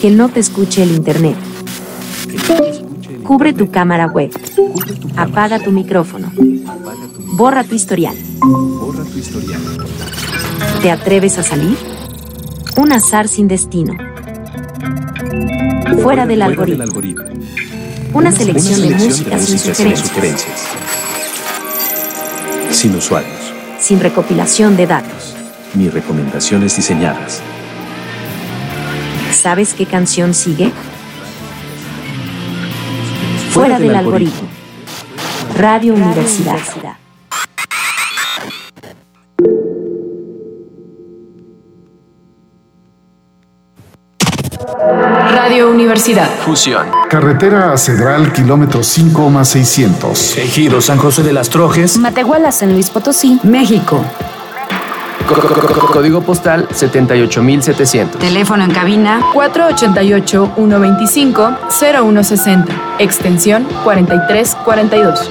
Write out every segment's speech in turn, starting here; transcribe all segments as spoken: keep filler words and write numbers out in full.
Que no te escuche el internet. Cubre tu cámara web. Apaga tu micrófono. Borra tu historial. ¿Te atreves a salir? Un azar sin destino. Fuera del algoritmo. Una selección de música sin sugerencias. Sin usuarios. Sin recopilación de datos. Ni recomendaciones diseñadas. ¿Sabes qué canción sigue? Fuera del algoritmo. Radio Universidad. Radio Universidad. Fusión. Carretera a Cedral, kilómetro cinco más seiscientos. Ejido San José de las Trojes. Matehuala, San Luis Potosí, México. Código postal setenta y ocho mil setecientos. Teléfono en cabina cuatro ochenta y ocho, ciento veinticinco, cero uno sesenta. Extensión cuarenta y tres cuarenta y dos.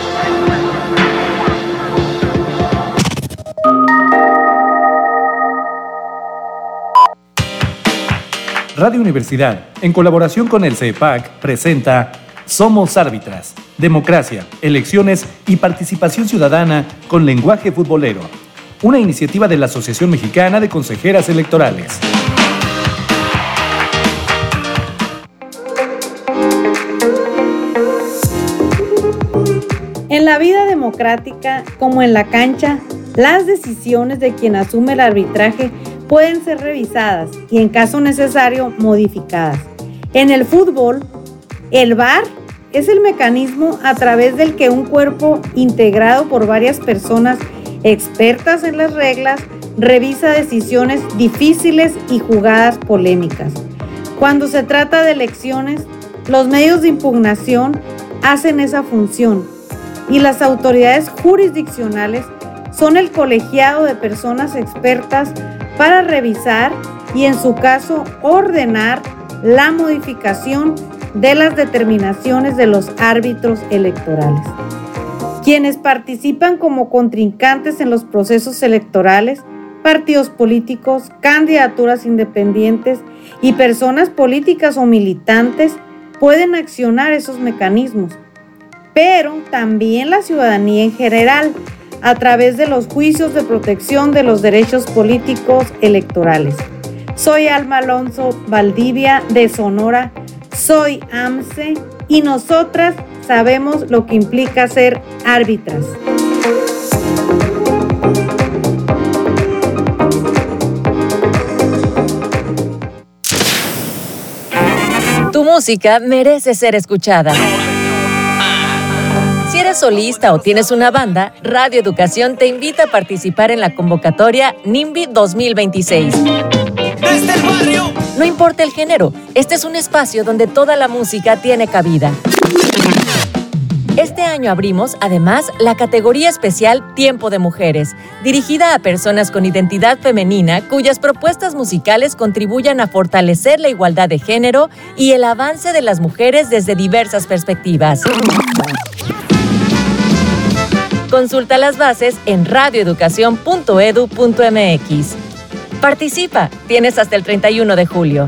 Radio Universidad, en colaboración con el C E P A C, presenta Somos Árbitras, Democracia, Elecciones y Participación Ciudadana con Lenguaje Futbolero, una iniciativa de la Asociación Mexicana de Consejeras Electorales. En la vida democrática, como en la cancha, las decisiones de quien asume el arbitraje pueden ser revisadas y, en caso necesario, modificadas. En el fútbol, el V A R es el mecanismo a través del que un cuerpo integrado por varias personas expertas en las reglas revisa decisiones difíciles y jugadas polémicas. Cuando se trata de elecciones, los medios de impugnación hacen esa función y las autoridades jurisdiccionales son el colegiado de personas expertas para revisar y, en su caso, ordenar la modificación de las determinaciones de los árbitros electorales. Quienes participan como contrincantes en los procesos electorales, partidos políticos, candidaturas independientes y personas políticas o militantes pueden accionar esos mecanismos, pero también la ciudadanía en general, a través de los juicios de protección de los derechos políticos electorales. Soy Alma Alonso Valdivia de Sonora, soy A M C E y nosotras sabemos lo que implica ser árbitras. Tu música merece ser escuchada. Si eres solista o tienes una banda, Radio Educación te invita a participar en la convocatoria NIMBY dos mil veintiséis. ¡Desde el barrio! No importa el género, este es un espacio donde toda la música tiene cabida. Este año abrimos, además, la categoría especial Tiempo de Mujeres, dirigida a personas con identidad femenina cuyas propuestas musicales contribuyan a fortalecer la igualdad de género y el avance de las mujeres desde diversas perspectivas. Consulta las bases en radio educación punto edu punto m x. Participa, tienes hasta el treinta y uno de julio.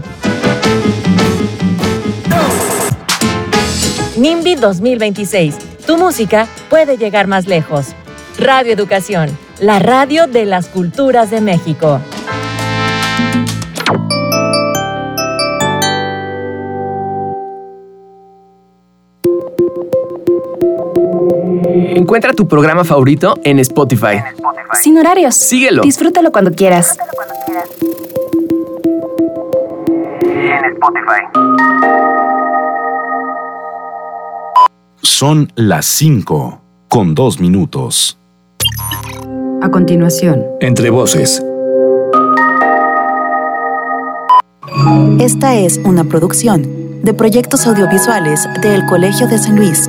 NIMBY dos mil veintiséis. Tu música puede llegar más lejos. Radio Educación, la radio de las culturas de México. Encuentra tu programa favorito en Spotify. Sin horarios. Síguelo. Disfrútalo cuando quieras. En Spotify. Son las cinco, con dos minutos. A continuación, Entre Voces. Esta es una producción de proyectos audiovisuales del Colegio de San Luis.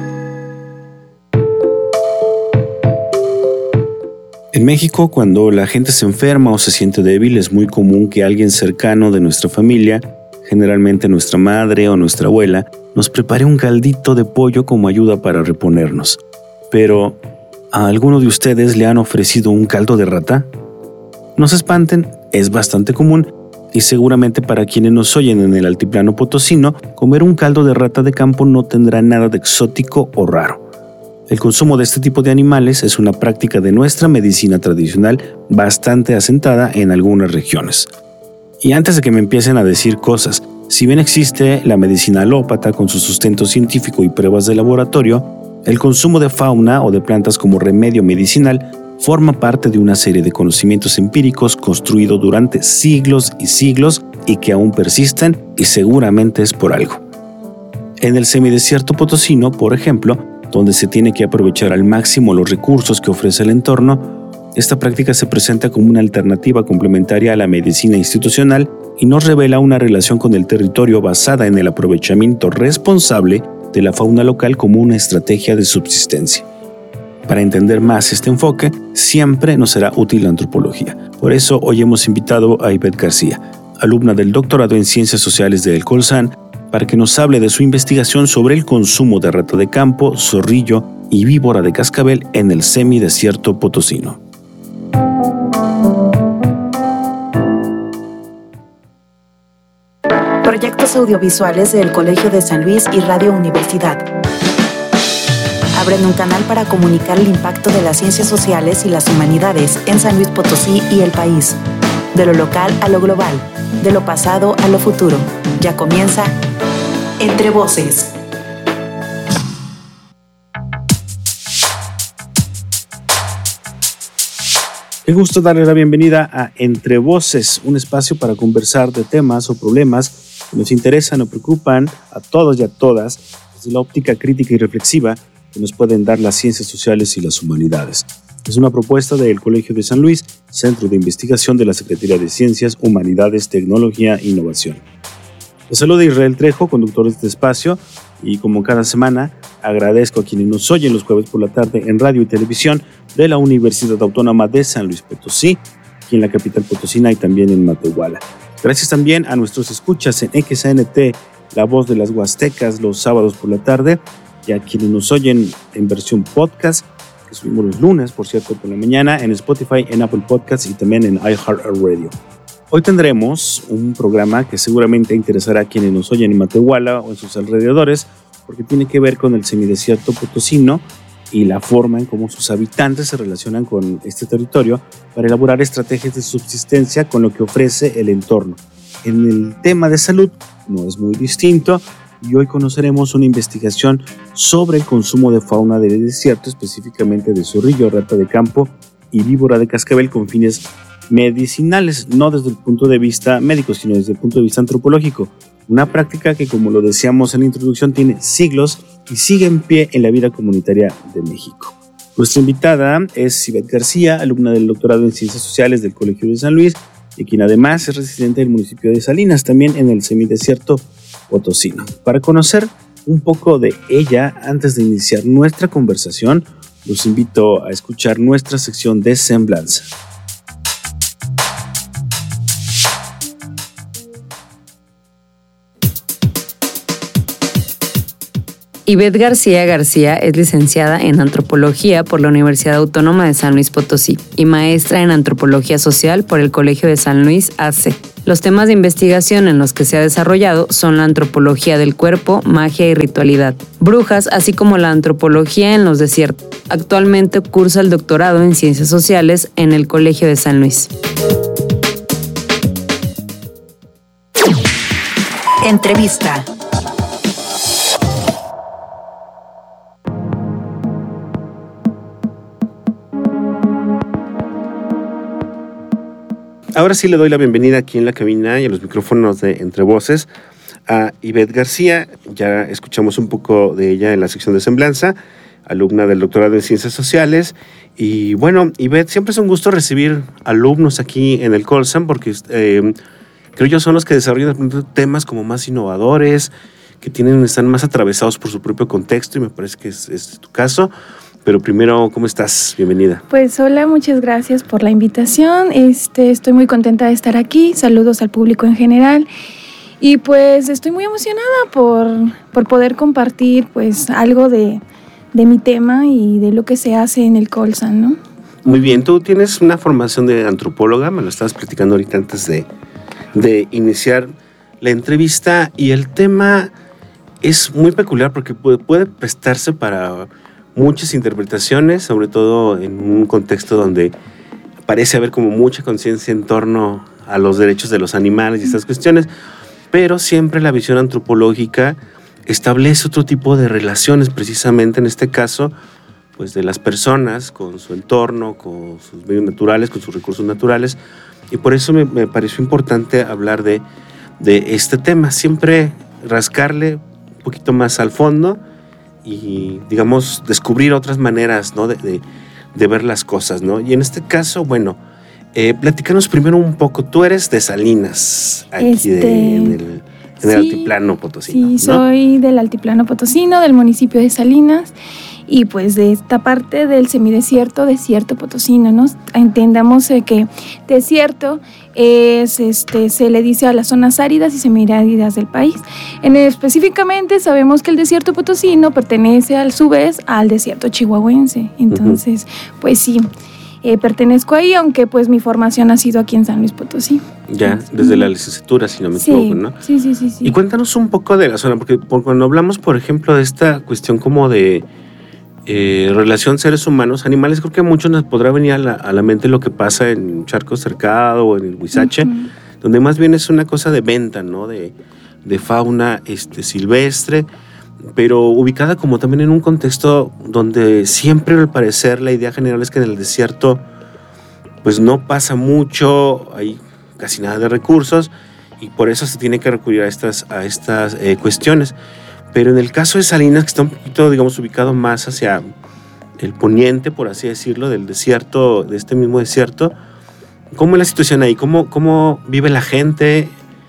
En México, cuando la gente se enferma o se siente débil, es muy común que alguien cercano de nuestra familia, generalmente nuestra madre o nuestra abuela, nos prepare un caldito de pollo como ayuda para reponernos. Pero, ¿a alguno de ustedes le han ofrecido un caldo de rata? No se espanten, es bastante común. Y seguramente para quienes nos oyen en el altiplano potosino, comer un caldo de rata de campo no tendrá nada de exótico o raro. El consumo de este tipo de animales es una práctica de nuestra medicina tradicional bastante asentada en algunas regiones. Y antes de que me empiecen a decir cosas, si bien existe la medicina alópata con su sustento científico y pruebas de laboratorio, el consumo de fauna o de plantas como remedio medicinal forma parte de una serie de conocimientos empíricos construidos durante siglos y siglos y que aún persisten y seguramente es por algo. En el semidesierto potosino, por ejemplo, donde se tiene que aprovechar al máximo los recursos que ofrece el entorno, esta práctica se presenta como una alternativa complementaria a la medicina institucional y nos revela una relación con el territorio basada en el aprovechamiento responsable de la fauna local como una estrategia de subsistencia. Para entender más este enfoque, siempre nos será útil la antropología. Por eso hoy hemos invitado a Ivette García, alumna del doctorado en Ciencias Sociales del Colsan, para que nos hable de su investigación sobre el consumo de rata de campo, zorrillo y víbora de cascabel en el semidesierto potosino. Proyectos audiovisuales del Colegio de San Luis y Radio Universidad. Abren un canal para comunicar el impacto de las ciencias sociales y las humanidades en San Luis Potosí y el país. De lo local a lo global, de lo pasado a lo futuro. Ya comienza Entre Voces. Qué gusto darle la bienvenida a Entre Voces, un espacio para conversar de temas o problemas que nos interesan o preocupan a todos y a todas desde la óptica crítica y reflexiva que nos pueden dar las ciencias sociales y las humanidades. Es una propuesta del Colegio de San Luis, Centro de Investigación de la Secretaría de Ciencias, Humanidades, Tecnología e Innovación. Les saluda Israel Trejo, conductor de este espacio, y como cada semana agradezco a quienes nos oyen los jueves por la tarde en radio y televisión de la Universidad Autónoma de San Luis Potosí, aquí en la capital potosina y también en Matehuala. Gracias también a nuestros escuchas en X A N T, La Voz de las Huastecas, los sábados por la tarde, y a quienes nos oyen en versión podcast, que subimos los lunes, por cierto, por la mañana, en Spotify, en Apple Podcasts y también en iHeartRadio. Hoy tendremos un programa que seguramente interesará a quienes nos oyen en Matehuala o en sus alrededores, porque tiene que ver con el semidesierto potosino y la forma en cómo sus habitantes se relacionan con este territorio para elaborar estrategias de subsistencia con lo que ofrece el entorno. En el tema de salud no es muy distinto, y hoy conoceremos una investigación sobre el consumo de fauna del desierto, específicamente de zorrillo, rata de campo y víbora de cascabel con fines medicinales, no desde el punto de vista médico, sino desde el punto de vista antropológico. Una práctica que, como lo decíamos en la introducción, tiene siglos y sigue en pie en la vida comunitaria de México. Nuestra invitada es Ivette García, alumna del doctorado en Ciencias Sociales del Colegio de San Luis, y quien además es residente del municipio de Salinas, también en el semidesierto potosino. Para conocer un poco de ella, antes de iniciar nuestra conversación, los invito a escuchar nuestra sección de Semblanza. Ivette García García es licenciada en Antropología por la Universidad Autónoma de San Luis Potosí y maestra en Antropología Social por el Colegio de San Luis A C. Los temas de investigación en los que se ha desarrollado son la antropología del cuerpo, magia y ritualidad, brujas, así como la antropología en los desiertos. Actualmente cursa el doctorado en Ciencias Sociales en el Colegio de San Luis. Entrevista. Ahora sí le doy la bienvenida aquí en la cabina y a los micrófonos de Entre Voces a Ivette García. Ya escuchamos un poco de ella en la sección de Semblanza, alumna del doctorado en Ciencias Sociales. Y bueno, Ivette, siempre es un gusto recibir alumnos aquí en el Colsan porque eh, creo yo son los que desarrollan temas como más innovadores, que tienen, están más atravesados por su propio contexto, y me parece que es, es tu caso. Pero primero, ¿cómo estás? Bienvenida. Pues hola, muchas gracias por la invitación. Este, estoy muy contenta de estar aquí. Saludos al público en general. Y pues estoy muy emocionada por, por poder compartir pues algo de, de mi tema y de lo que se hace en el Colsan, ¿no? Muy bien, tú tienes una formación de antropóloga, me lo estabas platicando ahorita antes de, de iniciar la entrevista, y el tema es muy peculiar porque puede, puede prestarse para muchas interpretaciones, sobre todo en un contexto donde parece haber como mucha conciencia en torno a los derechos de los animales y estas cuestiones, pero siempre la visión antropológica establece otro tipo de relaciones, precisamente en este caso, pues de las personas con su entorno, con sus medios naturales, con sus recursos naturales, y por eso me, me pareció importante hablar de, de este tema, siempre rascarle un poquito más al fondo y, digamos, descubrir otras maneras, ¿no? de, de, de ver las cosas, ¿no? Y en este caso, bueno, eh, platícanos primero un poco, tú eres de Salinas, aquí este... de, en el... En el sí, altiplano potosino. Sí, ¿no? soy del altiplano potosino, del municipio de Salinas, y pues de esta parte del semidesierto, desierto potosino, ¿no? Entendamos eh, que desierto es, este, se le dice a las zonas áridas y semiáridas del país. En el, específicamente sabemos que el desierto potosino pertenece a su vez al desierto chihuahuense. Entonces, uh-huh. pues sí. Eh, pertenezco ahí, aunque pues mi formación ha sido aquí en San Luis Potosí. Ya, desde la licenciatura, si no me sí, equivoco, ¿no? Sí, sí, sí, sí. Y cuéntanos un poco de la zona, porque cuando hablamos, por ejemplo, de esta cuestión como de eh, relación seres humanos, animales, creo que a muchos nos podrá venir a la, a la mente lo que pasa en Charco Cercado o en el Huizache, uh-huh. donde más bien es una cosa de venta, ¿no? De, de fauna este, silvestre, pero ubicada como también en un contexto donde siempre, al parecer, la idea general es que en el desierto pues no pasa mucho, hay casi nada de recursos, y por eso se tiene que recurrir a estas, a estas eh, cuestiones. Pero en el caso de Salinas, que está un poquito, digamos, ubicado más hacia el poniente, por así decirlo, del desierto, de este mismo desierto, ¿cómo es la situación ahí? ¿Cómo, cómo vive la gente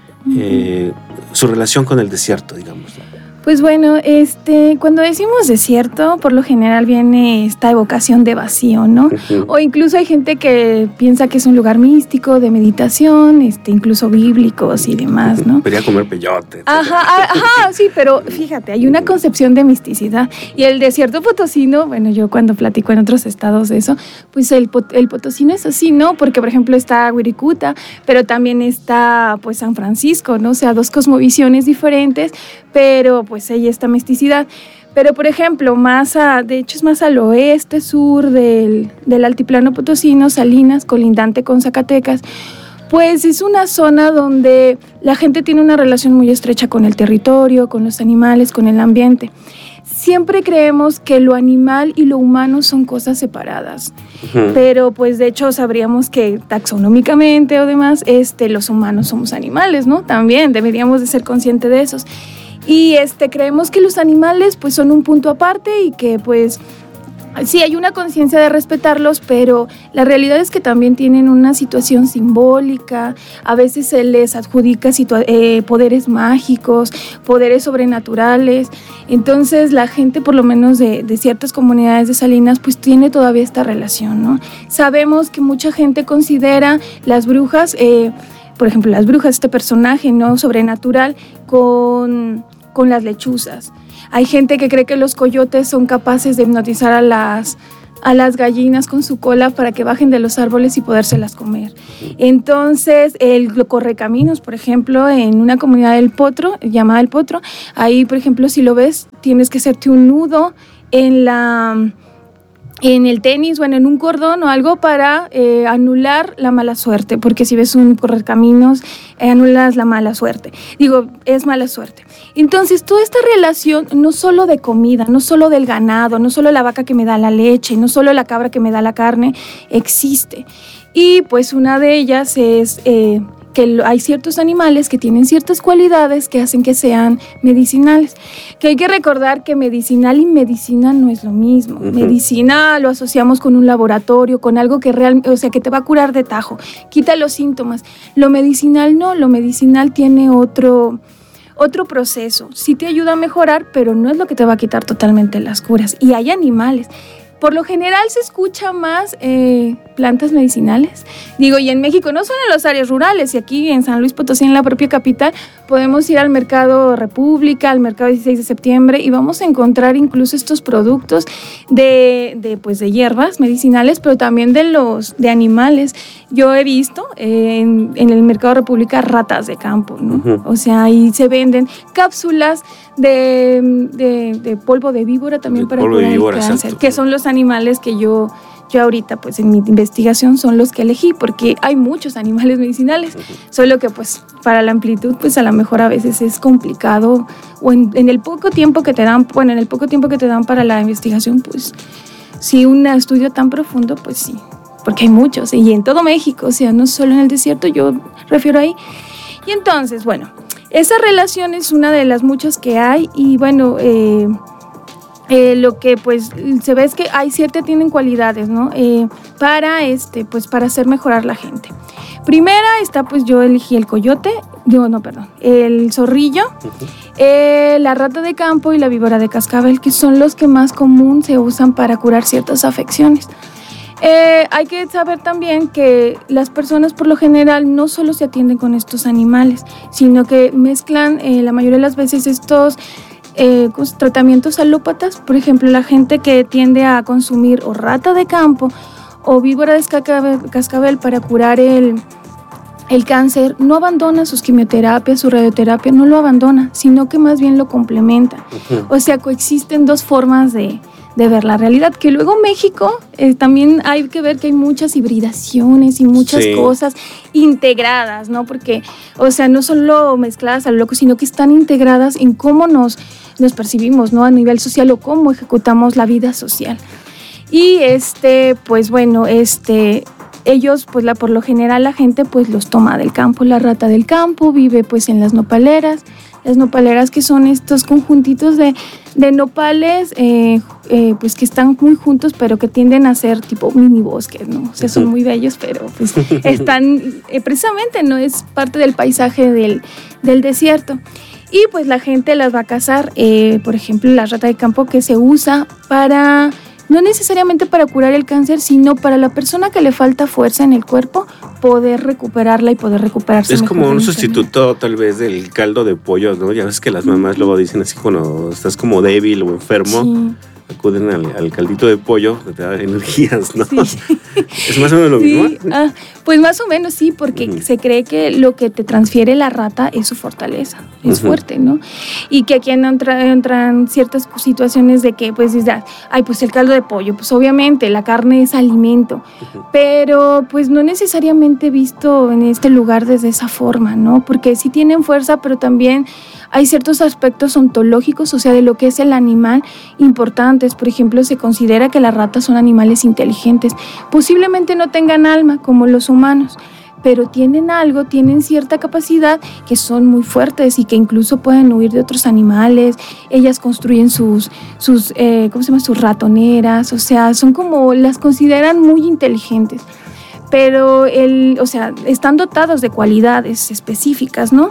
eh, su relación con el desierto, digamos? Pues bueno, este, cuando decimos desierto, por lo general viene esta evocación de vacío, ¿no? Uh-huh. O incluso hay gente que piensa que es un lugar místico, de meditación, este, incluso bíblicos y demás, ¿no? Quería comer peyote. Ajá, ajá, sí, pero fíjate, hay una concepción de misticidad. Y el desierto potosino, bueno, yo cuando platico en otros estados de eso, pues el, el potosino es así, ¿no? Porque, por ejemplo, está Wirikuta, pero también está, pues, San Francisco, ¿no? O sea, dos cosmovisiones diferentes, pero, pues, pues hay esta misticidad. Pero, por ejemplo, más a, de hecho es más al oeste, sur del, del altiplano potosino, Salinas, colindante con Zacatecas, pues es una zona donde la gente tiene una relación muy estrecha con el territorio, con los animales, con el ambiente. Siempre creemos que lo animal y lo humano son cosas separadas, uh-huh. pero pues de hecho sabríamos que taxonómicamente o demás, este, los humanos somos animales, ¿no? También deberíamos de ser conscientes de esos. Y este, creemos que los animales pues son un punto aparte y que pues sí hay una conciencia de respetarlos, pero la realidad es que también tienen una situación simbólica, a veces se les adjudica situa- eh, poderes mágicos, poderes sobrenaturales. Entonces la gente, por lo menos de, de ciertas comunidades de Salinas, pues tiene todavía esta relación, ¿no? Sabemos que mucha gente considera las brujas, eh, por ejemplo, las brujas, este personaje, ¿no? Sobrenatural con... con las lechuzas. Hay gente que cree que los coyotes son capaces de hipnotizar a las, a las gallinas con su cola para que bajen de los árboles y podérselas comer. Entonces, el correcaminos, por ejemplo, en una comunidad del Potro, llamada El Potro, ahí, por ejemplo, si lo ves, tienes que hacerte un nudo en la... en el tenis o en un cordón o algo para eh, anular la mala suerte, porque si ves un correcaminos, eh, anulas la mala suerte. Digo, es mala suerte. Entonces, toda esta relación, no solo de comida, no solo del ganado, no solo la vaca que me da la leche, no solo la cabra que me da la carne, existe. Y pues una de ellas es... Eh, que hay ciertos animales que tienen ciertas cualidades que hacen que sean medicinales. Que hay que recordar que medicinal y medicina no es lo mismo. Uh-huh. Medicina lo asociamos con un laboratorio, con algo que realmente, o sea, que te va a curar de tajo, quita los síntomas. Lo medicinal no, lo medicinal tiene otro, otro proceso. Sí te ayuda a mejorar, pero no es lo que te va a quitar totalmente las curas. Y hay animales. Por lo general se escucha más... Eh, plantas medicinales. Digo, y en México, no solo en las áreas rurales, y aquí en San Luis Potosí, en la propia capital, podemos ir al Mercado República, al Mercado dieciséis de septiembre, y vamos a encontrar incluso estos productos de, de, pues, de hierbas medicinales, pero también de los de animales. Yo he visto eh, en, en el Mercado República ratas de campo, ¿no? Uh-huh. O sea, ahí se venden cápsulas de, de, de polvo de víbora también, de para curar el cáncer, exacto, que son los animales que yo... Yo ahorita, pues en mi investigación son los que elegí, porque hay muchos animales medicinales, uh-huh. solo que pues para la amplitud, pues a lo mejor a veces es complicado, o en, en el poco tiempo que te dan, bueno, en el poco tiempo que te dan para la investigación, pues sí, un estudio tan profundo, pues sí, porque hay muchos, y en todo México, o sea, no solo en el desierto, yo refiero ahí. Y entonces, bueno, esa relación es una de las muchas que hay, y bueno, eh, Eh, lo que pues se ve es que hay ciertas, tienen cualidades, ¿no? Eh, para este, pues para hacer mejorar la gente. Primera está, pues yo elegí el coyote, digo, no, perdón, el zorrillo, eh, la rata de campo y la víbora de cascabel, que son los que más común se usan para curar ciertas afecciones. Eh, hay que saber también que las personas por lo general no solo se atienden con estos animales, sino que mezclan eh, la mayoría de las veces estos Eh, tratamientos alópatas. Por ejemplo, la gente que tiende a consumir o rata de campo o víbora de cascabel, cascabel para curar el, el cáncer, no abandona sus quimioterapias, su radioterapia, no lo abandona, sino que más bien lo complementa. Uh-huh. O sea, coexisten dos formas de, de ver la realidad, que luego México eh, también hay que ver que hay muchas hibridaciones y muchas sí. cosas integradas, ¿no? Porque, o sea, no solo mezcladas a lo loco, sino que están integradas en cómo nos nos percibimos, ¿no? A nivel social, o cómo ejecutamos la vida social. Y este, pues bueno, este, ellos, pues la, por lo general la gente pues los toma del campo. La rata del campo vive pues en las nopaleras, las nopaleras que son estos conjuntitos de, de nopales, eh, eh, pues que están muy juntos, pero que tienden a ser tipo mini bosques, ¿no? O sea, son muy bellos, pero pues están, eh, precisamente, ¿no? Es parte del paisaje del, del desierto. Y pues la gente las va a cazar, eh, por ejemplo, la rata de campo, que se usa para, no necesariamente para curar el cáncer, sino para la persona que le falta fuerza en el cuerpo, poder recuperarla y poder recuperarse. Es como un sustituto tal vez del caldo de pollo, ¿no? Ya ves que las mamás luego dicen así cuando estás como débil o enfermo. Sí. Acuden al, al caldito de pollo, que te da energías, ¿no? Sí. ¿Es más o menos lo sí. mismo? Ah, pues más o menos sí, porque uh-huh. se cree que lo que te transfiere la rata es su fortaleza, es uh-huh. fuerte, ¿no? Y que aquí entra, entran ciertas situaciones de que, pues, dices, ay, pues el caldo de pollo, pues obviamente la carne es alimento, uh-huh. pero pues no necesariamente visto en este lugar desde esa forma, ¿no? Porque sí tienen fuerza, pero también hay ciertos aspectos ontológicos, o sea, de lo que es el animal, importantes. Por ejemplo, se considera que las ratas son animales inteligentes. Posiblemente no tengan alma como los humanos, pero tienen algo, tienen cierta capacidad, que son muy fuertes y que incluso pueden huir de otros animales. Ellas construyen sus, sus eh, ¿cómo se llama? Sus ratoneras, o sea, son como, las consideran muy inteligentes. Pero, el, o sea, están dotados de cualidades específicas, ¿no?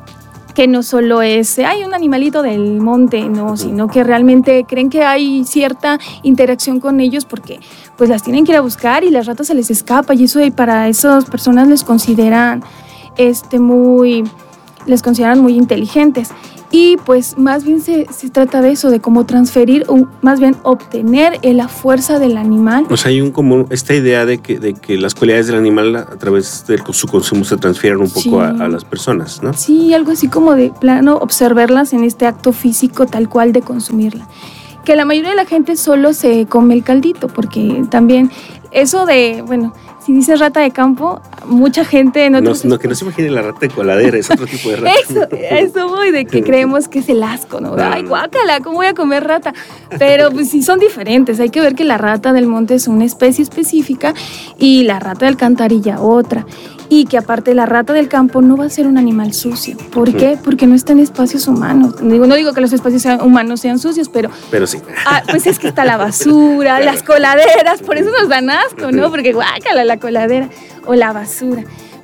Que no solo es, hay un animalito del monte, no, sino que realmente creen que hay cierta interacción con ellos, porque pues las tienen que ir a buscar y las ratas se les escapa, y eso para esas personas les consideran este muy les consideran muy inteligentes. Y pues más bien se, se trata de eso, de cómo transferir, o más bien obtener la fuerza del animal. O sea, hay un como esta idea de que, de que las cualidades del animal a través de su consumo se transfieren un poco sí. a, a las personas, ¿no? Sí, algo así como de plano observarlas en este acto físico tal cual de consumirla. Que la mayoría de la gente solo se come el caldito, porque también eso de, bueno, si dices rata de campo, mucha gente en otros... No, no, que no se imagine la rata de coladera, es otro tipo de rata. Eso, eso voy, de que creemos que es el asco, ¿no? Ay, guácala, ¿cómo voy a comer rata? Pero pues sí son diferentes, hay que ver que la rata del monte es una especie específica y la rata de alcantarilla otra. Y que aparte la rata del campo no va a ser un animal sucio. ¿Por qué? Porque no está en espacios humanos. Digo, no digo que los espacios sean, humanos sean sucios, pero... Pero sí. Ah, pues es que está la basura, las coladeras, por eso nos dan asco, ¿no? Porque guácala la coladera o la basura.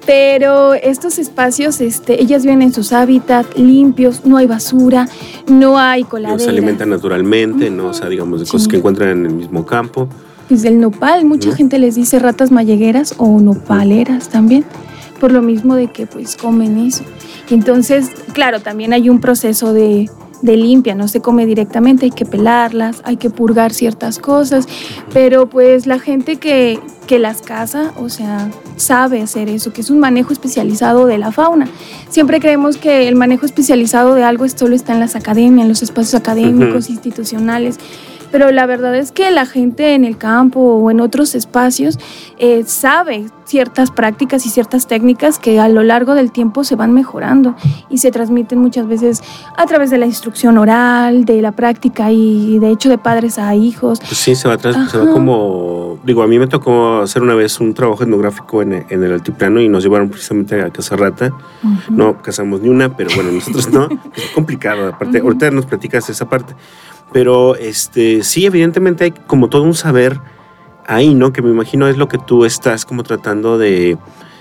Pero estos espacios, este, ellas viven en sus hábitats limpios, no hay basura, no hay coladera. Se alimentan naturalmente, uh-huh. ¿no? O sea, digamos, de cosas sí. que encuentran en el mismo campo. pues el nopal, mucha ¿no? gente les dice ratas mallegueras o nopaleras también, por lo mismo de que pues comen eso. Entonces, claro, también hay un proceso de, de limpia, no se come directamente, hay que pelarlas, hay que purgar ciertas cosas, pero pues la gente que, que las caza, o sea, sabe hacer eso, que es un manejo especializado de la fauna. Siempre creemos que el manejo especializado de algo solo está en las academias, en los espacios académicos, uh-huh. institucionales, pero la verdad es que la gente en el campo o en otros espacios eh, sabe ciertas prácticas y ciertas técnicas que a lo largo del tiempo se van mejorando y se transmiten muchas veces a través de la instrucción oral, de la práctica y de hecho de padres a hijos. Pues sí, se va, tras, se va como... Digo, a mí me tocó hacer una vez un trabajo etnográfico en, en el altiplano y nos llevaron precisamente a cazar rata. Uh-huh. No cazamos ni una, pero bueno, nosotros no. Es complicado, aparte. Uh-huh. Ahorita nos platicas esa parte. Pero este, sí, evidentemente hay como todo un saber ahí, ¿no? Que me imagino es lo que tú estás como tratando de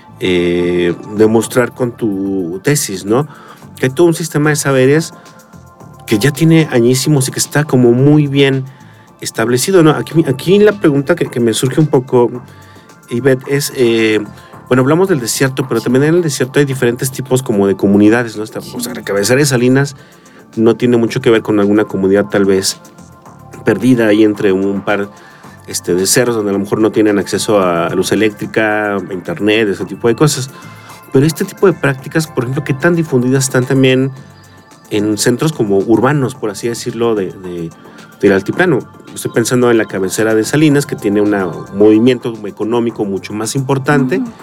eh, demostrar con tu tesis, ¿no? Que hay todo un sistema de saberes que ya tiene añísimos y que está como muy bien establecido, ¿no? Aquí, aquí la pregunta que, que me surge un poco, Ivette, es, eh, bueno, hablamos del desierto, pero también en el desierto hay diferentes tipos como de comunidades, ¿no? Está, o sea, la cabecera de Salinas no tiene mucho que ver con alguna comunidad tal vez perdida ahí entre un par este, de cerros donde a lo mejor no tienen acceso a luz eléctrica, a internet, ese tipo de cosas. Pero este tipo de prácticas, por ejemplo, ¿qué tan difundidas están también en centros como urbanos, por así decirlo, de, de, del altiplano? Estoy pensando en la cabecera de Salinas, que tiene una, un movimiento económico mucho más importante. Uh-huh.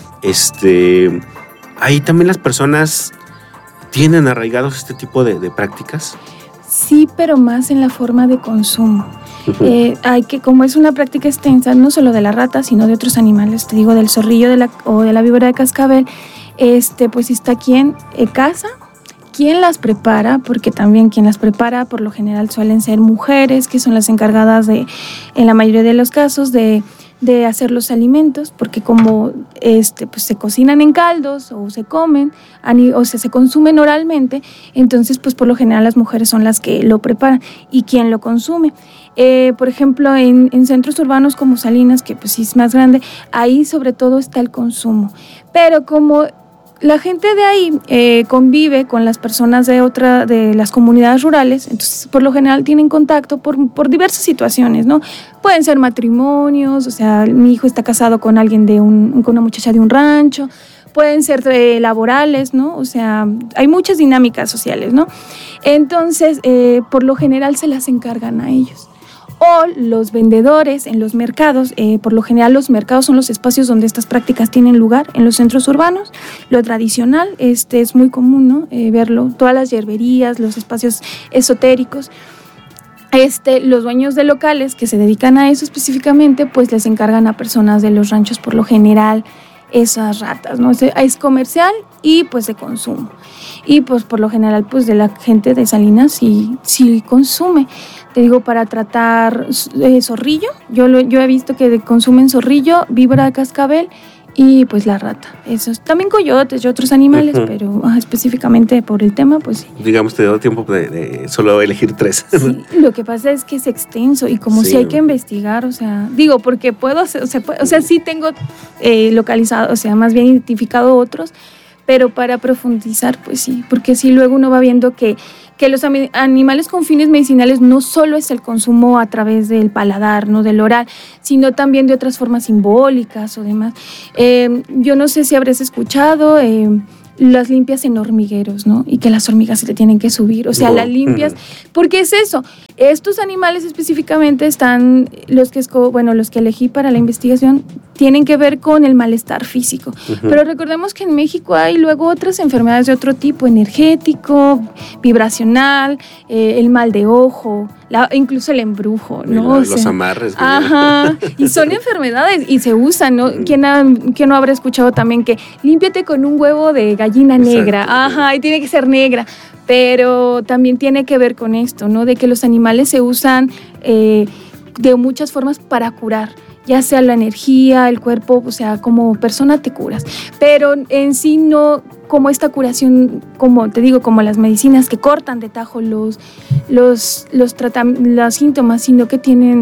Este, ahí también las personas tienen arraigados este tipo de, de prácticas. Sí, pero más en la forma de consumo. Uh-huh. Eh, hay que, como es una práctica extensa, no solo de la rata, sino de otros animales, te digo, del zorrillo de la, o de la víbora de cascabel, este, pues está quien eh, caza, quien las prepara, porque también quien las prepara por lo general suelen ser mujeres, que son las encargadas de, en la mayoría de los casos, de de hacer los alimentos, porque como este, pues se cocinan en caldos o se comen o sea, se consumen oralmente, entonces pues por lo general las mujeres son las que lo preparan y quien lo consume. Eh, por ejemplo, en, en centros urbanos como Salinas, que pues sí es más grande, ahí sobre todo está el consumo, pero como la gente de ahí eh, convive con las personas de otra de las comunidades rurales, entonces por lo general tienen contacto por, por diversas situaciones, ¿no? Pueden ser matrimonios, o sea, mi hijo está casado con alguien de un, con una muchacha de un rancho, pueden ser eh, laborales, ¿no? O sea, hay muchas dinámicas sociales, ¿no? Entonces, eh, por lo general se las encargan a ellos. O los vendedores en los mercados, eh, por lo general los mercados son los espacios donde estas prácticas tienen lugar, en los centros urbanos. Lo tradicional este, es muy común, ¿no? eh, verlo, todas las yerberías, los espacios esotéricos. Este, los dueños de locales que se dedican a eso específicamente, pues les encargan a personas de los ranchos por lo general esas ratas, ¿no? Es comercial y pues de consumo. Y pues por lo general pues de la gente de Salinas sí, sí consume. Te digo, para tratar eh, zorrillo, yo, lo, yo he visto que consumen zorrillo, víbora de cascabel y pues la rata. Esos, también coyotes y otros animales, uh-huh. pero ah, específicamente por el tema, pues sí. Digamos, te da tiempo de, de solo elegir tres. Sí, lo que pasa es que es extenso y como sí. si hay que investigar, o sea, digo, porque puedo, o sea, o sea sí tengo eh, localizado, o sea, más bien identificado otros, pero para profundizar, pues sí, porque sí luego uno va viendo que, que los animales con fines medicinales no solo es el consumo a través del paladar, no del oral, sino también de otras formas simbólicas o demás. Eh, yo no sé si habrás escuchado eh, las limpias en hormigueros, ¿no? Y que las hormigas se te tienen que subir, o sea, no. las limpias, porque es eso, estos animales específicamente están, los que, esco, bueno, los que elegí para la investigación, tienen que ver con el malestar físico, uh-huh. pero recordemos que en México hay luego otras enfermedades de otro tipo, energético, vibracional, eh, el mal de ojo, la, incluso el embrujo, ¿no? La, o los sea, amarres. Ajá, y son enfermedades y se usan, ¿no? ¿Quién, ha, ¿Quién no habrá escuchado también que límpiate con un huevo de gallina negra? Exacto. Ajá, y tiene que ser negra. Pero también tiene que ver con esto, ¿no? De que los animales se usan eh, de muchas formas para curar, ya sea la energía, el cuerpo, o sea, como persona te curas, pero en sí no como esta curación, como te digo, como las medicinas que cortan de tajo los, los, los, tratam- los síntomas, sino que tienen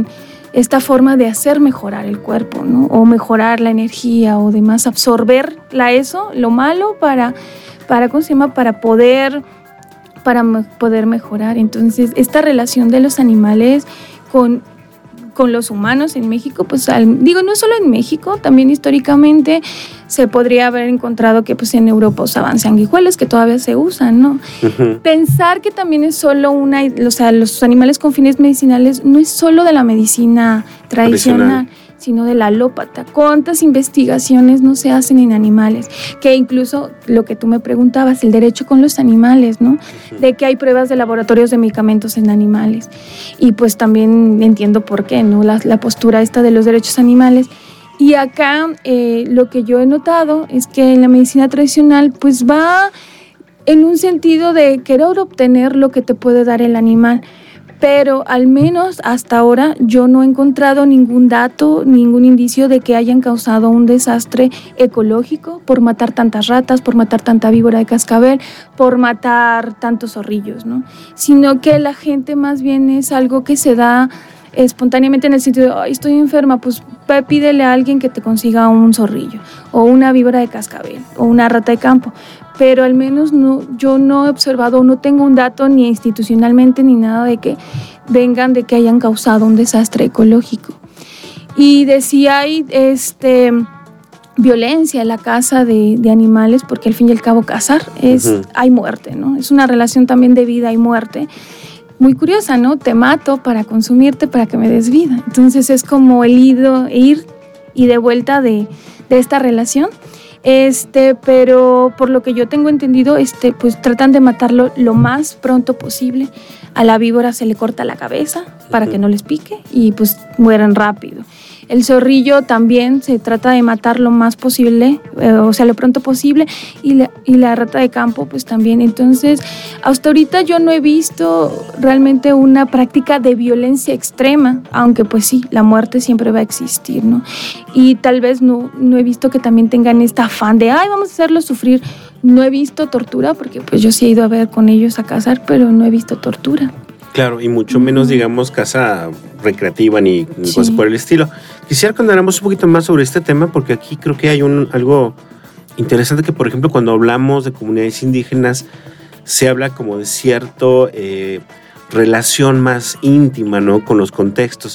esta forma de hacer mejorar el cuerpo, ¿no? O mejorar la energía o demás, absorberla eso, lo malo, para, para, ¿cómo se llama? Para poder, para me- poder mejorar. Entonces, esta relación de los animales con, con los humanos en México, pues al, digo, no solo en México, también históricamente se podría haber encontrado que pues en Europa usaban sanguijuelas, que todavía se usan, ¿no? Uh-huh. Pensar que también es solo una, o sea, los animales con fines medicinales no es solo de la medicina tradicional, sino de la alópata. ¿Cuántas investigaciones no se hacen en animales? Que incluso lo que tú me preguntabas, el derecho con los animales, ¿no? De que hay pruebas de laboratorios de medicamentos en animales. Y pues también entiendo por qué, ¿no? La, la postura esta de los derechos animales. Y acá eh, lo que yo he notado es que en la medicina tradicional pues va en un sentido de querer obtener lo que te puede dar el animal. Pero al menos hasta ahora yo no he encontrado ningún dato, ningún indicio de que hayan causado un desastre ecológico por matar tantas ratas, por matar tanta víbora de cascabel, por matar tantos zorrillos, ¿no? Sino que la gente más bien es algo que se da espontáneamente en el sentido de, ay, estoy enferma, pues pídele a alguien que te consiga un zorrillo o una víbora de cascabel o una rata de campo. Pero al menos no, yo no he observado, no tengo un dato ni institucionalmente ni nada de que vengan de que hayan causado un desastre ecológico. Y de si hay este, violencia en la caza de, de animales, porque al fin y al cabo cazar es, uh-huh. hay muerte, ¿no? Es una relación también de vida y muerte. Muy curiosa, ¿no? Te mato para consumirte, para que me des vida. Entonces es como el ido, ir y de vuelta de, de esta relación. Este, pero por lo que yo tengo entendido, este, pues tratan de matarlo lo más pronto posible. A la víbora se le corta la cabeza para que no les pique y pues mueran rápido. El zorrillo también se trata de matar lo más posible, eh, o sea, lo pronto posible, y la, y la rata de campo pues también. Entonces, hasta ahorita yo no he visto realmente una práctica de violencia extrema, aunque pues sí, la muerte siempre va a existir, ¿no? Y tal vez no, no he visto que también tengan este afán de, ay, vamos a hacerlo sufrir. No he visto tortura, porque pues yo sí he ido a ver con ellos a cazar, pero no he visto tortura. Claro, y mucho menos, digamos, caza recreativa ni, ni Sí. cosas por el estilo. Quisiera que habláramos un poquito más sobre este tema, porque aquí creo que hay un algo interesante que, por ejemplo, cuando hablamos de comunidades indígenas, se habla como de cierto eh, relación más íntima, ¿no? Con los contextos.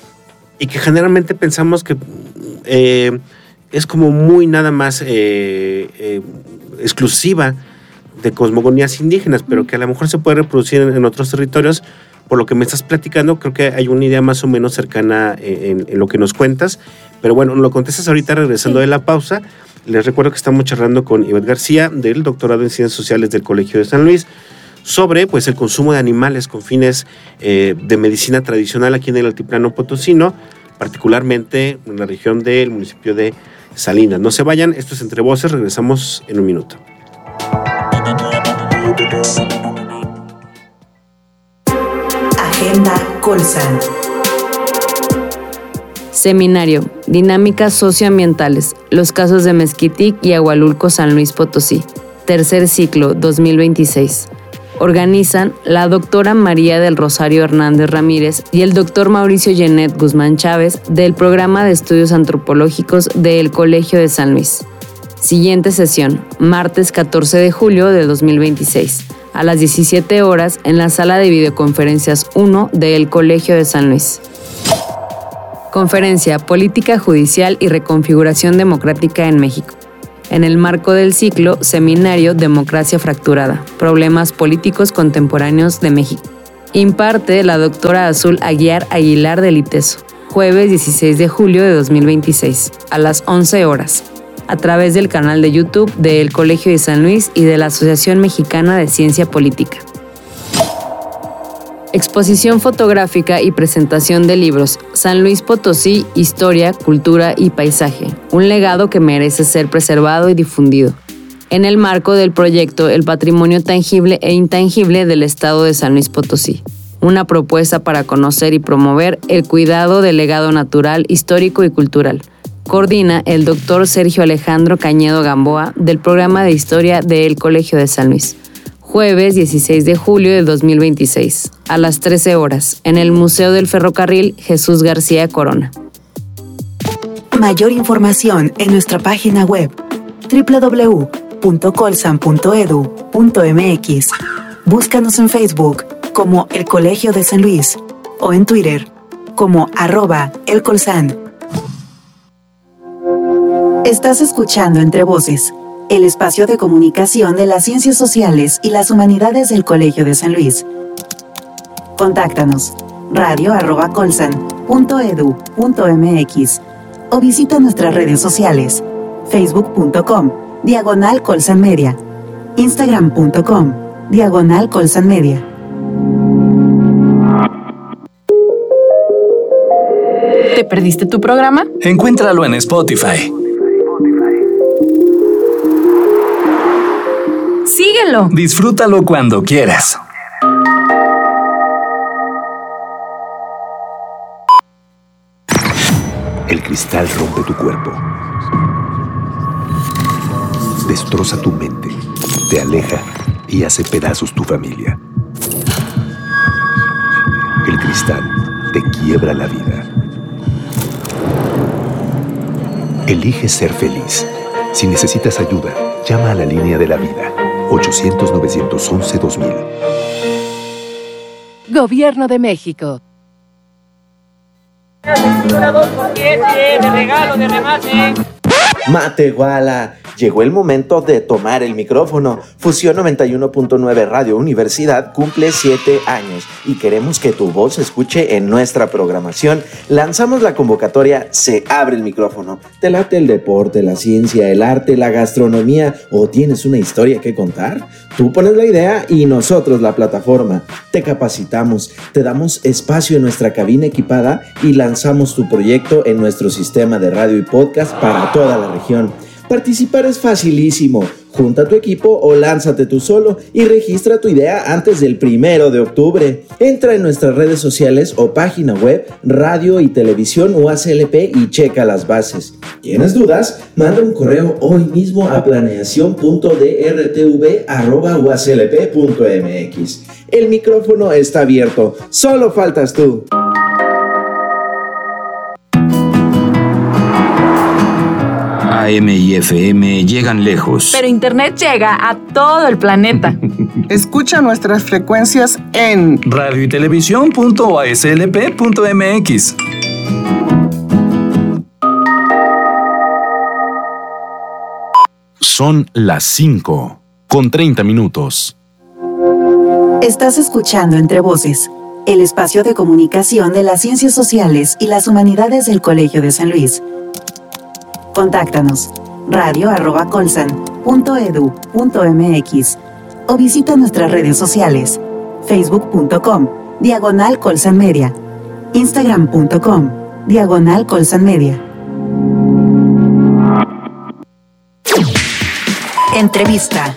Y que generalmente pensamos que eh, es como muy nada más eh, eh, exclusiva de cosmogonías indígenas, pero que a lo mejor se puede reproducir en, en otros territorios. Por lo que me estás platicando, creo que hay una idea más o menos cercana en, en, en lo que nos cuentas. Pero bueno, lo contestas ahorita regresando sí. de la pausa. Les recuerdo que estamos charlando con Ivette García, del doctorado en Ciencias Sociales del Colegio de San Luis, sobre pues, el consumo de animales con fines eh, de medicina tradicional aquí en el altiplano potosino, particularmente en la región del municipio de Salinas. No se vayan, esto es Entre Voces, regresamos en un minuto. Agenda Colsan. Seminario, Dinámicas Socioambientales, los casos de Mezquitic y Agualulco San Luis Potosí, tercer ciclo dos mil veintiséis. Organizan la doctora María del Rosario Hernández Ramírez y el doctor Mauricio Genet Guzmán Chávez del Programa de Estudios Antropológicos del Colegio de San Luis. Siguiente sesión, martes catorce de julio de dos mil veintiséis, a las diecisiete horas en la sala de videoconferencias uno del Colegio de San Luis. Conferencia Política Judicial y Reconfiguración Democrática en México. En el marco del ciclo Seminario Democracia Fracturada, Problemas Políticos Contemporáneos de México. Imparte la doctora Azul Aguiar Aguilar del ITESO, jueves dieciséis de julio de dos mil veintiséis, a las once horas, a través del canal de YouTube del Colegio de San Luis y de la Asociación Mexicana de Ciencia Política. Exposición fotográfica y presentación de libros San Luis Potosí, Historia, Cultura y Paisaje, un legado que merece ser preservado y difundido. En el marco del proyecto El Patrimonio Tangible e Intangible del Estado de San Luis Potosí, una propuesta para conocer y promover el cuidado del legado natural, histórico y cultural. Coordina el doctor Sergio Alejandro Cañedo Gamboa del Programa de Historia del Colegio de San Luis. jueves dieciséis de julio de dos mil veintiséis, a las trece horas, en el Museo del Ferrocarril Jesús García Corona. Mayor información en nuestra página web doble u doble u doble u punto colsan punto e d u punto m x. Búscanos en Facebook como El Colegio de San Luis o en Twitter como arroba El Colsan. Estás escuchando Entre Voces, el espacio de comunicación de las ciencias sociales y las humanidades del Colegio de San Luis. Contáctanos radio arroba colsan punto e d u punto m x o visita nuestras redes sociales facebook punto com diagonal Colsan Media, instagram punto com diagonal Colsan Media. ¿Te perdiste tu programa? Encuéntralo en Spotify. Síguelo. Disfrútalo cuando quieras. El cristal rompe tu cuerpo. Destroza tu mente, te aleja y hace pedazos tu familia. El cristal te quiebra la vida. Elige ser feliz. Si necesitas ayuda, llama a la línea de la vida. ochocientos, novecientos once, dos mil. Gobierno de México. De regalo, de remate. Matehuala, llegó el momento de tomar el micrófono. Fusión noventa y uno punto nueve Radio Universidad cumple siete años y queremos que tu voz se escuche en nuestra programación. Lanzamos la convocatoria Se abre el micrófono. ¿Te late el deporte, la ciencia, el arte, la gastronomía o tienes una historia que contar? Tú pones la idea y nosotros la plataforma. Te capacitamos, te damos espacio en nuestra cabina equipada y lanzamos tu proyecto en nuestro sistema de radio y podcast para toda la región. Participar es facilísimo. Junta tu equipo o lánzate tú solo y registra tu idea antes del primero de octubre. Entra en nuestras redes sociales o página web, radio y televisión U A C L P y checa las bases. ¿Tienes dudas? Manda un correo hoy mismo a planeación punto d r t v arroba u a c l p punto m x. El micrófono está abierto. Solo faltas tú. A M y F M llegan lejos. Pero Internet llega a todo el planeta. Escucha nuestras frecuencias en radio y televisión punto u a s l p punto m x. Son las cinco con treinta minutos. Estás escuchando Entre Voces, el espacio de comunicación de las ciencias sociales y las humanidades del Colegio de San Luis. Contáctanos radio arroba colsan punto e d u punto m x o visita nuestras redes sociales facebook punto com diagonal Colsan Media, instagram punto com diagonal Colsan Media. Entrevista.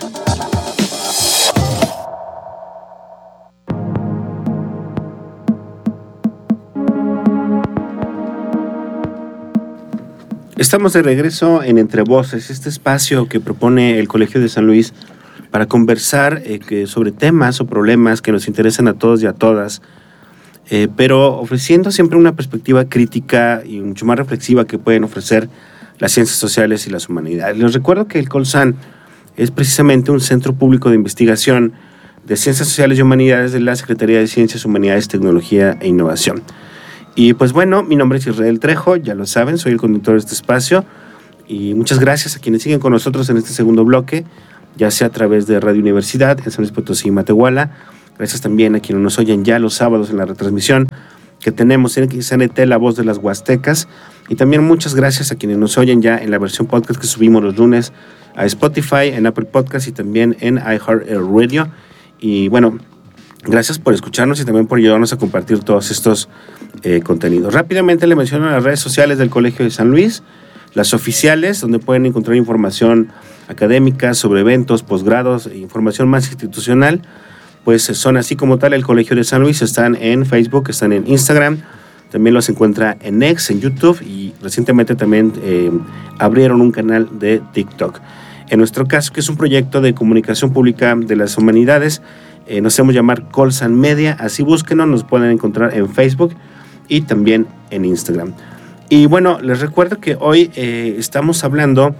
Estamos de regreso en Entre Voces, este espacio que propone el Colegio de San Luis para conversar eh, que sobre temas o problemas que nos interesan a todos y a todas, eh, pero ofreciendo siempre una perspectiva crítica y mucho más reflexiva que pueden ofrecer las ciencias sociales y las humanidades. Les recuerdo que el Colsan es precisamente un centro público de investigación de ciencias sociales y humanidades de la Secretaría de Ciencias, Humanidades, Tecnología e Innovación. Y pues bueno, mi nombre es Israel Trejo, ya lo saben, soy el conductor de este espacio y muchas gracias a quienes siguen con nosotros en este segundo bloque, ya sea a través de Radio Universidad en San Luis Potosí y Matehuala. Gracias también a quienes nos oyen ya los sábados en la retransmisión que tenemos en X N T, La Voz de las Huastecas, y también muchas gracias a quienes nos oyen ya en la versión podcast que subimos los lunes a Spotify, en Apple Podcast y también en iHeartRadio. Y bueno, gracias por escucharnos y también por ayudarnos a compartir todos estos eh, contenidos. Rápidamente le menciono las redes sociales del Colegio de San Luis, las oficiales, donde pueden encontrar información académica sobre eventos, posgrados e información más institucional. Pues son así como tal el Colegio de San Luis, están en Facebook, están en Instagram, también los encuentra en X, en YouTube y recientemente también eh, abrieron un canal de TikTok. En nuestro caso, que es un proyecto de comunicación pública de las humanidades, eh, nos hacemos llamar Colsan Media, así búsquenos, nos pueden encontrar en Facebook y también en Instagram. Y bueno, les recuerdo que hoy eh, estamos hablando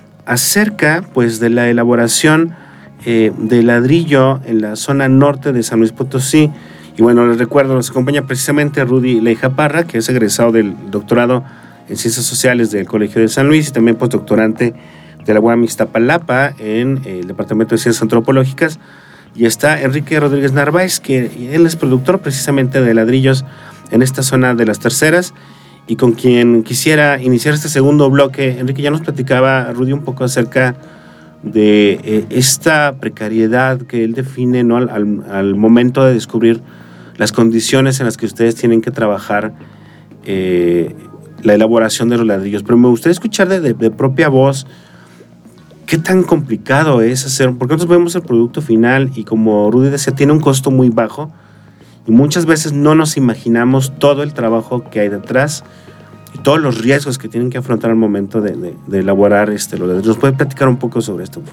acerca pues de la elaboración eh, de ladrillo en la zona norte de San Luis Potosí. Y bueno, les recuerdo, nos acompaña precisamente Rudy Leija Parra, que es egresado del doctorado en Ciencias Sociales del Colegio de San Luis y también postdoctorante de la U A M Iztapalapa en el Departamento de Ciencias Antropológicas. Y está Enrique Rodríguez Narváez, que él es productor precisamente de ladrillos en esta zona de las Terceras, y con quien quisiera iniciar este segundo bloque. Enrique, ya nos platicaba Rudy un poco acerca de eh, esta precariedad que él define, ¿no? al, al, al momento de descubrir las condiciones en las que ustedes tienen que trabajar eh, la elaboración de los ladrillos. Pero me gustaría escuchar de, de, de propia voz qué tan complicado es hacer, porque nosotros vemos el producto final y, como Rudy decía, tiene un costo muy bajo y muchas veces no nos imaginamos todo el trabajo que hay detrás y todos los riesgos que tienen que afrontar al momento de, de, de elaborar este, los ladrillos. ¿Nos puede platicar un poco sobre esto?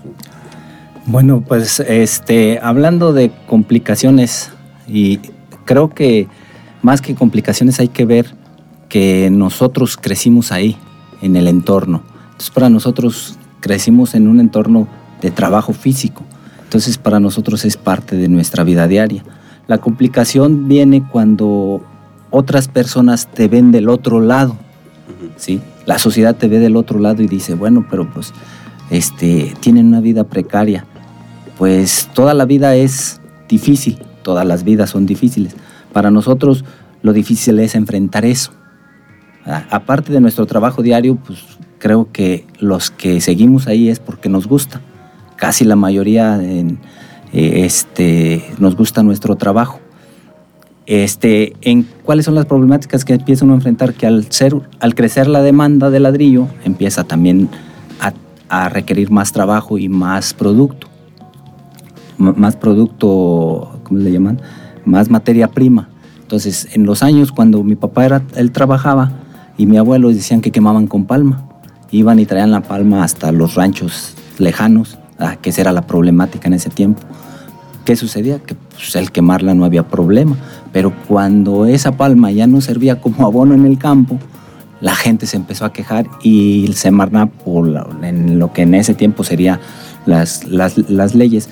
Bueno, pues este, hablando de complicaciones, y creo que más que complicaciones hay que ver que nosotros crecimos ahí, en el entorno. Entonces, para nosotros crecimos en un entorno de trabajo físico. Entonces, para nosotros es parte de nuestra vida diaria. La complicación viene cuando otras personas te ven del otro lado, ¿sí? La sociedad te ve del otro lado y dice, bueno, pero pues este, tienen una vida precaria. Pues toda la vida es difícil, todas las vidas son difíciles. Para nosotros lo difícil es enfrentar eso. Aparte de nuestro trabajo diario, pues creo que los que seguimos ahí es porque nos gusta. Casi la mayoría en, eh, este, nos gusta nuestro trabajo. Este, en ¿cuáles son las problemáticas que empieza uno a enfrentar? Que al, ser, al crecer la demanda de ladrillo, empieza también a, a requerir más trabajo y más producto. M- más producto, ¿cómo le llaman? Más materia prima. Entonces, en los años cuando mi papá era, él trabajaba, y mi abuelo decían que quemaban con palma. Iban y traían la palma hasta los ranchos lejanos, ah, que esa era la problemática en ese tiempo. ¿Qué sucedía? Que pues, el quemarla no había problema, pero cuando esa palma ya no servía como abono en el campo, la gente se empezó a quejar y se marna por la, en lo que en ese tiempo serían las, las, las leyes.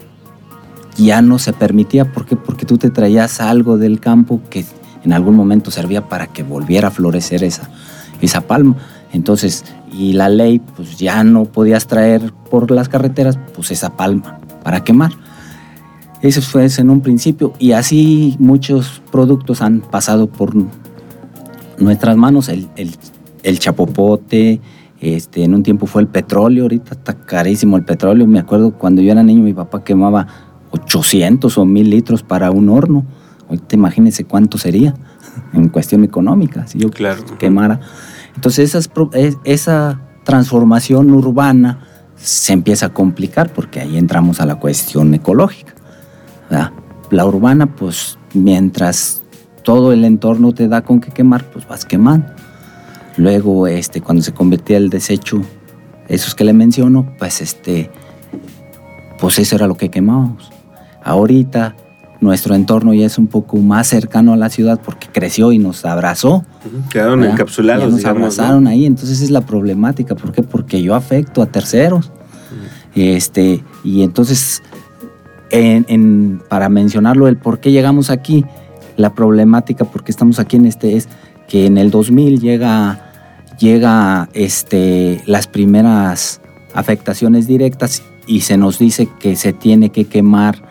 Ya no se permitía. ¿Por qué? Porque tú te traías algo del campo que en algún momento servía para que volviera a florecer esa, esa palma. Entonces, y la ley, pues ya no podías traer por las carreteras, pues esa palma para quemar. Eso fue en un principio, y así muchos productos han pasado por nuestras manos. El, el, el chapopote, este, en un tiempo fue el petróleo, ahorita está carísimo el petróleo. Me acuerdo cuando yo era niño, mi papá quemaba ochocientos o mil litros para un horno. Ahorita imagínense cuánto sería en cuestión económica si yo claro. quemara. Entonces esas, esa transformación urbana se empieza a complicar porque ahí entramos a la cuestión ecológica, ¿verdad? La urbana, pues mientras todo el entorno te da con qué quemar, pues vas quemando. Luego, este, cuando se convertía el desecho, esos que le menciono, pues este, pues eso era lo que quemábamos. Ahorita nuestro entorno ya es un poco más cercano a la ciudad porque creció y nos abrazó. Quedaron ¿verdad? encapsulados. Ya nos digamos, abrazaron ¿no? ahí, entonces es la problemática. ¿Por qué? Porque yo afecto a terceros. Uh-huh. Este, y entonces, en, en, para mencionarlo, el por qué llegamos aquí, la problemática, porque estamos aquí en este, es que en el dos mil llega, llega este, las primeras afectaciones directas y se nos dice que se tiene que quemar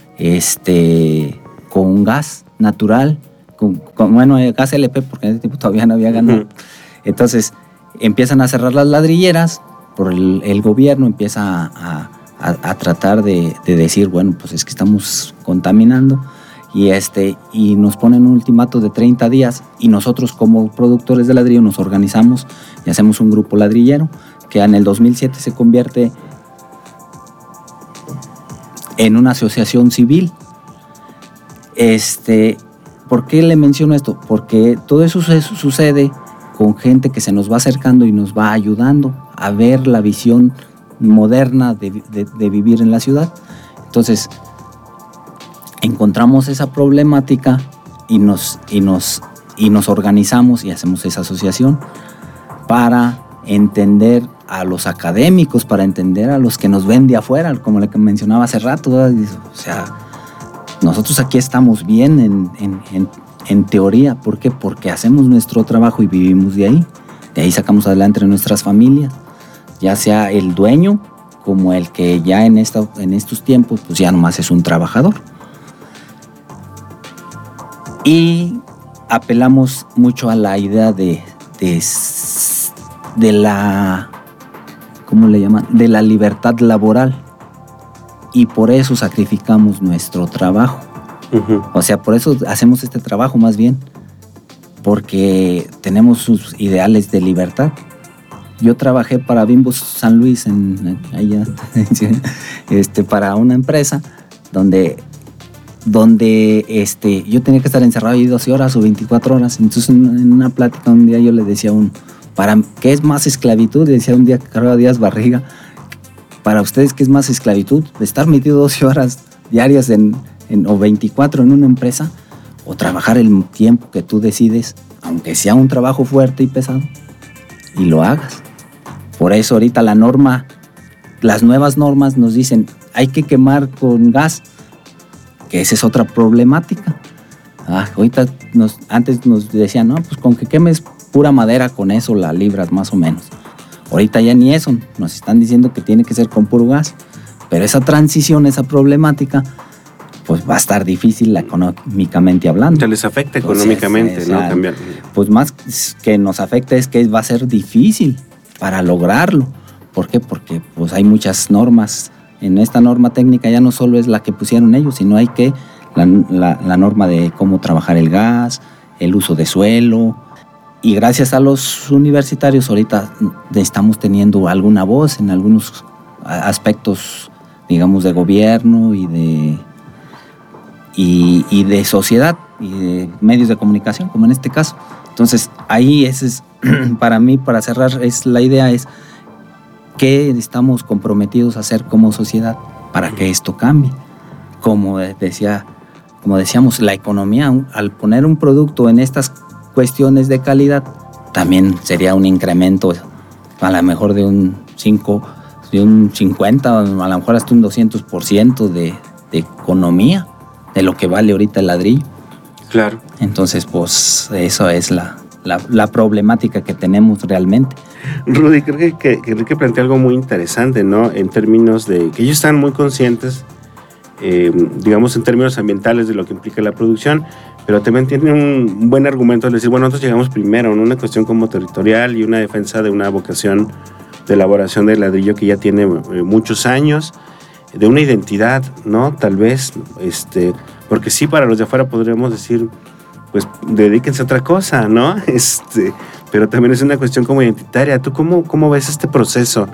este, con gas natural, con, con bueno, gas L P, porque en ese tiempo todavía no había ganado. Uh-huh. Entonces empiezan a cerrar las ladrilleras, por el, el gobierno empieza a, a, a tratar de, de decir, bueno, pues es que estamos contaminando, y, este, y nos ponen un ultimato de treinta días, y nosotros como productores de ladrillo nos organizamos y hacemos un grupo ladrillero, que en el dos mil siete se convierte en una asociación civil. Este, ¿por qué le menciono esto? Porque todo eso sucede con gente que se nos va acercando y nos va ayudando a ver la visión moderna de, de, de vivir en la ciudad. Entonces, encontramos esa problemática y nos, y, nos, y nos organizamos y hacemos esa asociación para entender a los académicos, para entender a los que nos ven de afuera, como le mencionaba hace rato, ¿verdad? O sea, nosotros aquí estamos bien en, en, en, en teoría. ¿Por qué? Porque hacemos nuestro trabajo y vivimos de ahí. De ahí sacamos adelante nuestras familias, ya sea el dueño como el que ya en, esta, en estos tiempos pues ya nomás es un trabajador. Y apelamos mucho a la idea de, de, de la, ¿cómo le llaman? De la libertad laboral. Y por eso sacrificamos nuestro trabajo. Uh-huh. O sea, por eso hacemos este trabajo más bien, porque tenemos sus ideales de libertad. Yo trabajé para Bimbo San Luis, en, allá, este, para una empresa donde, donde este, yo tenía que estar encerrado ahí doce horas o veinticuatro horas. Entonces, en una plática un día yo le decía a un, ¿para qué es más esclavitud? Y decía un día Carlos Díaz Barriga, para ustedes, ¿qué es más esclavitud? ¿Estar metido doce horas diarias en, en, o veinticuatro en una empresa? ¿O trabajar el tiempo que tú decides, aunque sea un trabajo fuerte y pesado, y lo hagas? Por eso ahorita la norma, las nuevas normas nos dicen, hay que quemar con gas, que esa es otra problemática. Ah, ahorita nos, antes nos decían, no, pues con que quemes pura madera, con eso la libras más o menos. Ahorita ya ni eso, nos están diciendo que tiene que ser con puro gas. Pero esa transición, esa problemática, pues va a estar difícil económicamente hablando. Se les afecta económicamente, Entonces, ¿no? La, Cambiar. Pues más que nos afecta es que va a ser difícil para lograrlo. ¿Por qué? Porque pues hay muchas normas. En esta norma técnica ya no solo es la que pusieron ellos, sino hay que la, la, la norma de cómo trabajar el gas, el uso de suelo. Y gracias a los universitarios ahorita estamos teniendo alguna voz en algunos aspectos, digamos, de gobierno y de, y, y de sociedad y de medios de comunicación, como en este caso. Entonces, ahí ese es, para mí, para cerrar, es la idea es qué estamos comprometidos a hacer como sociedad para que esto cambie. Como decía, como decíamos, la economía, al poner un producto en estas cuestiones de calidad, también sería un incremento a lo mejor de un cinco, de un cincuenta, a lo mejor hasta un doscientos por ciento de, de economía de lo que vale ahorita el ladrillo. Claro. Entonces, pues eso es la, la, la problemática que tenemos realmente. Rudy, creo que, que, que Enrique plantea algo muy interesante, ¿no? En términos de que ellos están muy conscientes, eh, digamos, en términos ambientales de lo que implica la producción, pero también tiene un buen argumento al decir, bueno, nosotros llegamos primero en una cuestión como territorial y una defensa de una vocación de elaboración de ladrillo que ya tiene eh, muchos años, de una identidad, ¿no? Tal vez, este, porque sí, para los de afuera podríamos decir, pues dedíquense a otra cosa, ¿no? Este, pero también es una cuestión como identitaria. ¿Tú cómo, cómo ves este proceso?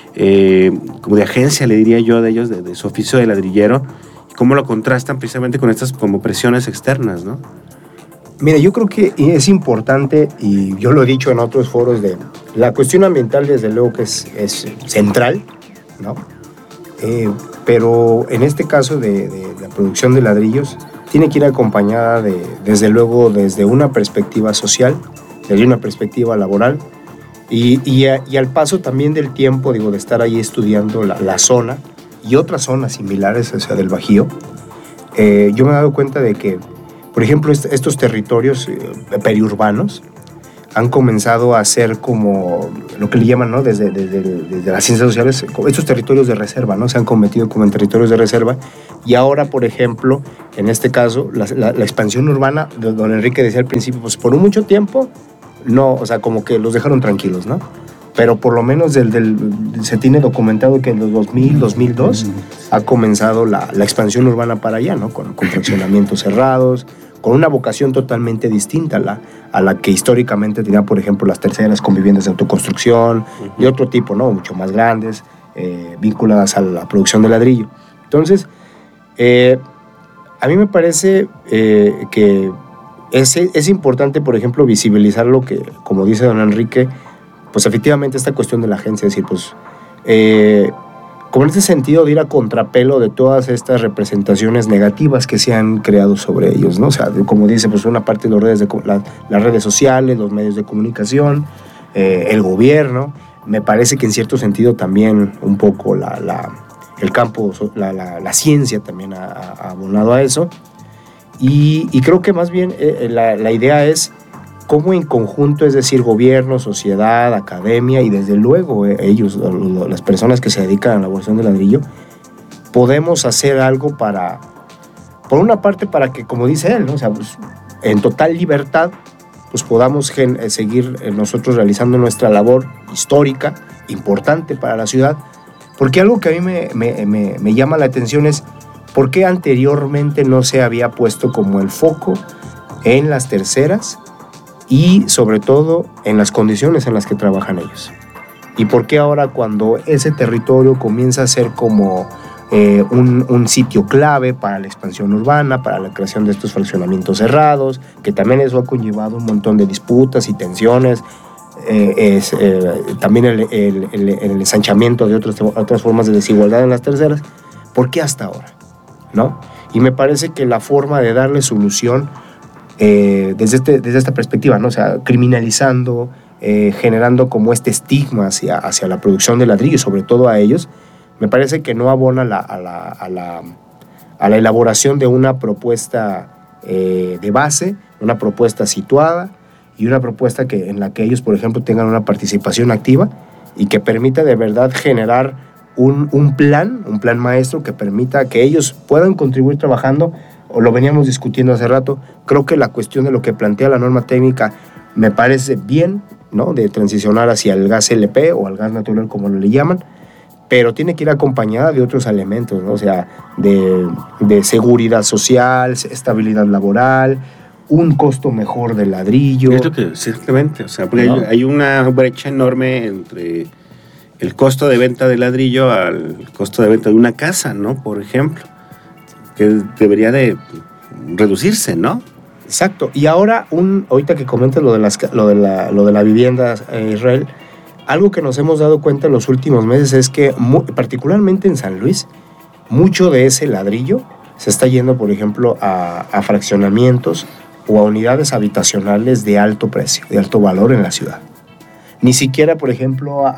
Eh, como de agencia, le diría yo, de ellos, de, de su oficio de ladrillero, ¿cómo lo contrastan precisamente con estas como presiones externas, ¿no? Mira, yo creo que es importante, y yo lo he dicho en otros foros, de la cuestión ambiental desde luego que es, es central, ¿no? Eh, pero en este caso de, de la producción de ladrillos tiene que ir acompañada de, desde luego, desde una perspectiva social, desde una perspectiva laboral, y, y, a, y al paso también del tiempo, digo, de estar ahí estudiando la, la zona, y otras zonas similares, o sea, del Bajío, eh, yo me he dado cuenta de que, por ejemplo, est- estos territorios eh, periurbanos han comenzado a ser como lo que le llaman, ¿no? Desde, desde, desde las ciencias sociales, estos territorios de reserva, ¿no? Se han convertido como en territorios de reserva. Y ahora, por ejemplo, en este caso, la, la, la expansión urbana, de don Enrique decía al principio, pues por mucho tiempo, no, o sea, como que los dejaron tranquilos, ¿no? Pero por lo menos del, del, se tiene documentado que en los dos mil, dos mil dos ha comenzado la, la expansión urbana para allá, ¿no? Con, con fraccionamientos cerrados, con una vocación totalmente distinta a la, a la que históricamente tenía, por ejemplo, las terceras con viviendas de autoconstrucción, uh-huh. de otro tipo, ¿no? Mucho más grandes, eh, vinculadas a la producción de ladrillo. Entonces, eh, a mí me parece eh, que es, es importante, por ejemplo, visibilizar lo que, como dice don Enrique, pues efectivamente esta cuestión de la agencia, es decir, pues eh, como en ese sentido de ir a contrapelo de todas estas representaciones negativas que se han creado sobre ellos, ¿no? O sea, como dice, pues una parte de, los redes de la, las redes sociales, los medios de comunicación, eh, el gobierno. Me parece que en cierto sentido también un poco la, la, el campo, la, la, la ciencia también ha, ha abonado a eso. Y, y creo que más bien eh, la, la idea es cómo en conjunto, es decir, gobierno, sociedad, academia y desde luego eh, ellos, las personas que se dedican a la elaboración del ladrillo, podemos hacer algo para, por una parte, para que, como dice él, ¿no? O sea, pues, en total libertad, pues podamos gen- seguir eh, nosotros realizando nuestra labor histórica, importante para la ciudad, porque algo que a mí me, me, me, me llama la atención es por qué anteriormente no se había puesto como el foco en las terceras y sobre todo en las condiciones en las que trabajan ellos. Y por qué ahora, cuando ese territorio comienza a ser como eh, un, un sitio clave para la expansión urbana, para la creación de estos fraccionamientos cerrados, que también eso ha conllevado un montón de disputas y tensiones, eh, es, eh, también el, el, el, el ensanchamiento de otros, otras formas de desigualdad en las terceras, ¿por qué hasta ahora? ¿No? Y me parece que la forma de darle solución Eh, desde, este, desde esta perspectiva, ¿no? O sea, criminalizando, eh, generando como este estigma hacia, hacia la producción de ladrillo y sobre todo a ellos, me parece que no abona la, a, la, a, la, a la elaboración de una propuesta eh, de base, una propuesta situada y una propuesta que, en la que ellos, por ejemplo, tengan una participación activa y que permita de verdad generar un, un plan, un plan maestro que permita que ellos puedan contribuir trabajando. O lo veníamos discutiendo hace rato, creo que la cuestión de lo que plantea la norma técnica me parece bien, ¿no? De transicionar hacia el gas L P o al gas natural, como le llaman, pero tiene que ir acompañada de otros elementos, ¿no? O sea, de, de seguridad social, estabilidad laboral, un costo mejor del ladrillo. Es lo que, simplemente, o sea, porque ¿no? hay, hay una brecha enorme entre el costo de venta del ladrillo al costo de venta de una casa, ¿no? Por ejemplo, que debería de reducirse, ¿no? Exacto. Y ahora, un, ahorita que comentas lo de, las, lo de, la, lo de la vivienda, eh, Israel, algo que nos hemos dado cuenta en los últimos meses es que, muy, particularmente en San Luis, mucho de ese ladrillo se está yendo, por ejemplo, a, a fraccionamientos o a unidades habitacionales de alto precio, de alto valor en la ciudad. Ni siquiera, por ejemplo, a...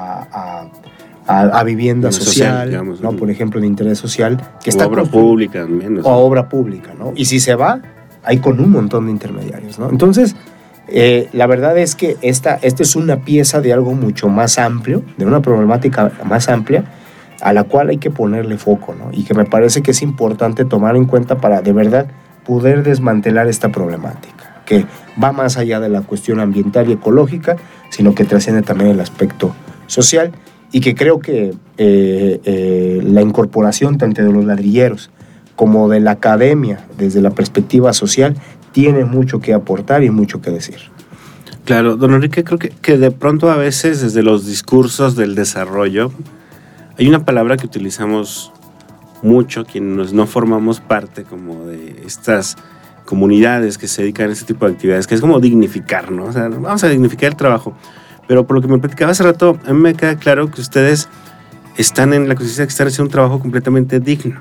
a A, a vivienda social, social digamos, ¿no? Por ejemplo, de interés social, que o está obra pública, menos, o a obra pública, ¿no? Y si se va, hay con un montón de intermediarios, ¿no? Entonces, eh, la verdad es que esta, esta es una pieza de algo mucho más amplio, de una problemática más amplia, a la cual hay que ponerle foco, ¿no? Y que me parece que es importante tomar en cuenta para, de verdad, poder desmantelar esta problemática, que va más allá de la cuestión ambiental y ecológica, sino que trasciende también el aspecto social. Y que creo que eh, eh, la incorporación tanto de los ladrilleros como de la academia desde la perspectiva social tiene mucho que aportar y mucho que decir. Claro, don Enrique, creo que, que de pronto a veces desde los discursos del desarrollo hay una palabra que utilizamos mucho quienes no formamos parte como de estas comunidades que se dedican a este tipo de actividades, que es como dignificar, ¿no? O sea, vamos a dignificar el trabajo. Pero por lo que me platicaba hace rato, a mí me queda claro que ustedes están en la conciencia de que están haciendo un trabajo completamente digno.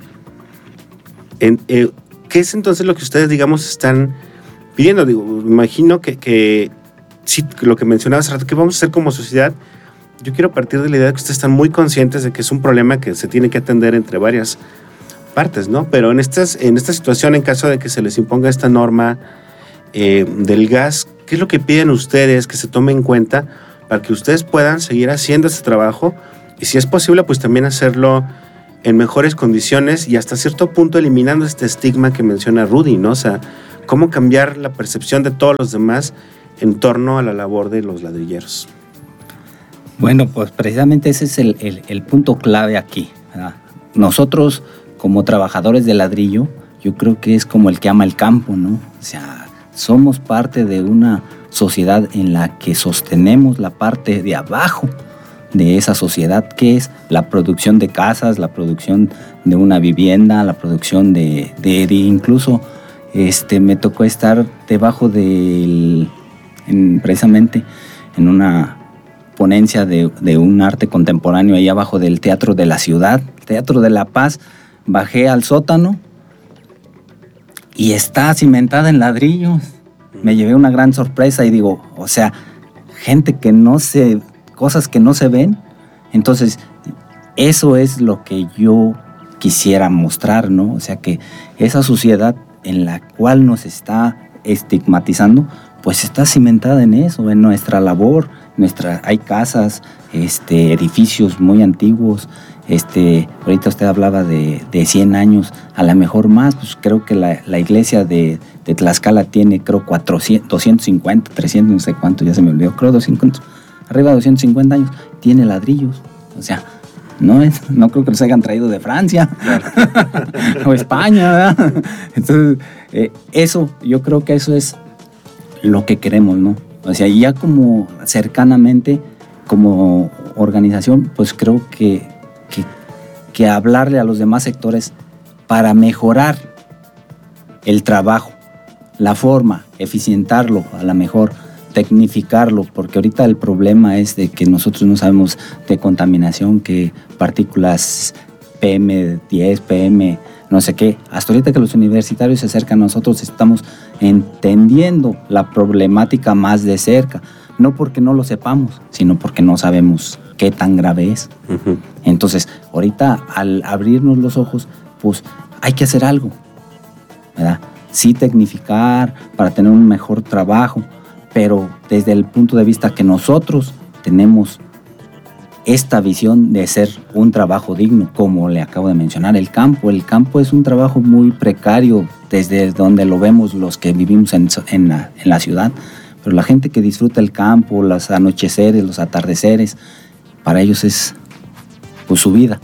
En, eh, ¿Qué es entonces lo que ustedes, digamos, están pidiendo? Digo, imagino que, que sí, lo que mencionaba hace rato, ¿qué vamos a hacer como sociedad? Yo quiero partir de la idea de que ustedes están muy conscientes de que es un problema que se tiene que atender entre varias partes, ¿no? Pero en, estas, en esta situación, en caso de que se les imponga esta norma eh, del gas, ¿qué es lo que piden ustedes que se tome en cuenta para que ustedes puedan seguir haciendo este trabajo y, si es posible, pues también hacerlo en mejores condiciones y hasta cierto punto eliminando este estigma que menciona Rudy, ¿no? O sea, cómo cambiar la percepción de todos los demás en torno a la labor de los ladrilleros. Bueno, pues precisamente ese es el, el, el punto clave aquí, ¿verdad? Nosotros, como trabajadores de ladrillo, yo creo que es como el que ama el campo, ¿no? O sea, somos parte de una sociedad en la que sostenemos la parte de abajo de esa sociedad, que es la producción de casas, la producción de una vivienda, la producción de, de, de incluso este, me tocó estar debajo del, en, precisamente en una ponencia de, de un arte contemporáneo ahí abajo del Teatro de la Ciudad, Teatro de la Paz. Bajé al sótano y está cimentada en ladrillos. Me llevé una gran sorpresa y digo, o sea, gente que no se, cosas que no se ven. Entonces, eso es lo que yo quisiera mostrar, ¿no? O sea, que esa sociedad en la cual nos está estigmatizando, pues está cimentada en eso, en nuestra labor. Nuestra, hay casas, este, edificios muy antiguos. Este, ahorita usted hablaba de, de cien años, a lo mejor más, pues creo que la, la iglesia de, de Tlaxcala tiene, creo, cuatrocientos, doscientos cincuenta, trescientos, no sé cuánto, ya se me olvidó, creo doscientos, arriba de doscientos cincuenta años, tiene ladrillos, o sea, no es, no creo que los hayan traído de Francia o España, ¿verdad? Entonces, eh, eso, yo creo que eso es lo que queremos, ¿no? O sea, ya como cercanamente, como organización, pues creo que, que, que hablarle a los demás sectores para mejorar el trabajo, la forma, eficientarlo, a lo mejor tecnificarlo, porque ahorita el problema es de que nosotros no sabemos de contaminación, que partículas P M diez, P M, no sé qué. Hasta ahorita que los universitarios se acercan a nosotros, estamos entendiendo la problemática más de cerca, no porque no lo sepamos, sino porque no sabemos qué tan grave es. Uh-huh. Entonces, ahorita al abrirnos los ojos, pues hay que hacer algo, ¿verdad? Sí tecnificar para tener un mejor trabajo, pero desde el punto de vista que nosotros tenemos esta visión de ser un trabajo digno, como le acabo de mencionar, el campo. El campo es un trabajo muy precario desde donde lo vemos los que vivimos en, en, la, en la ciudad, pero la gente que disfruta el campo, los anocheceres, los atardeceres, para ellos es pues, su vida.